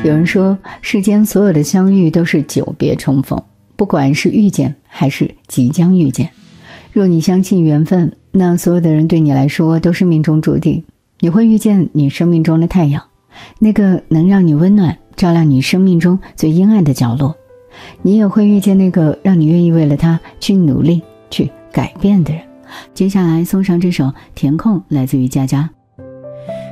有人说，世间所有的相遇都是久别重逢，不管是遇见还是即将遇见。若你相信缘分，那所有的人对你来说都是命中注定。你会遇见你生命中的太阳，那个能让你温暖，照亮你生命中最阴暗的角落。你也会遇见那个让你愿意为了他去努力、去改变的人。接下来送上这首《填空》，来自于佳佳。